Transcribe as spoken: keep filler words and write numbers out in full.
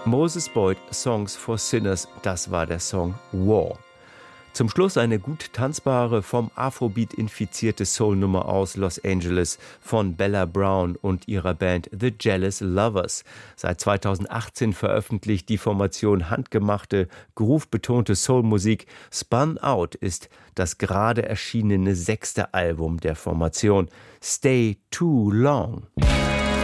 Moses Boyd, Songs for Sinners, das war der Song War. Zum Schluss eine gut tanzbare, vom Afrobeat infizierte Soul-Nummer aus Los Angeles von Bella Brown und ihrer Band The Jealous Lovers. Seit zweitausendachtzehn veröffentlicht die Formation handgemachte, groove-betonte Soul-Musik. Spun Out ist das gerade erschienene sechste Album der Formation. Stay Too Long.